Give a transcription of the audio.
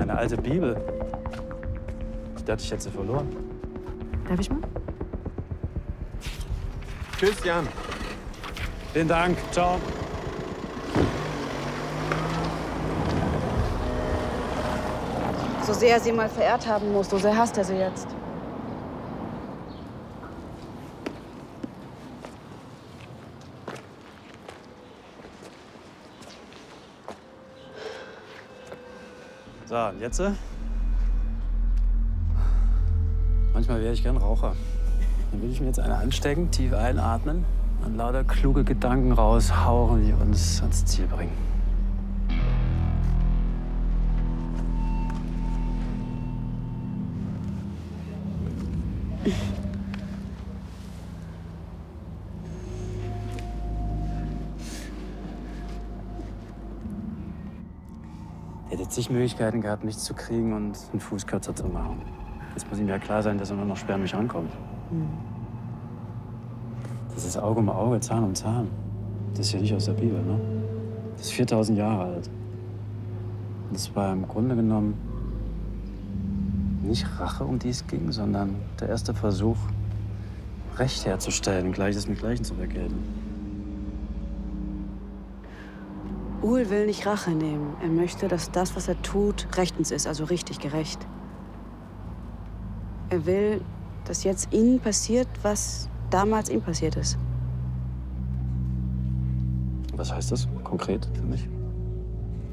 Eine alte Bibel. Ich dachte, ich hätte sie verloren. Darf ich mal? Tschüss, Jan. Vielen Dank. Ciao. So sehr er sie mal verehrt haben muss, so sehr hasst er sie jetzt. So, und jetzt? Manchmal wäre ich gern Raucher. Dann will ich mir jetzt eine anstecken, tief einatmen und lauter kluge Gedanken raushauchen, die uns ans Ziel bringen. Er hätte zig Möglichkeiten gehabt, mich zu kriegen und den Fuß kürzer zu machen. Jetzt muss ihm ja klar sein, dass er nur noch schwer an mich rankommt. Das ist Auge um Auge, Zahn um Zahn. Das ist ja nicht aus der Bibel, ne? Das ist 4000 Jahre alt. Und das war im Grunde genommen nicht Rache, um die es ging, sondern der erste Versuch, Recht herzustellen, Gleiches mit Gleichen zu vergelten. Uhl will nicht Rache nehmen. Er möchte, dass das, was er tut, rechtens ist, also richtig, gerecht. Er will, dass jetzt ihnen passiert, was damals ihm passiert ist. Was heißt das konkret für mich?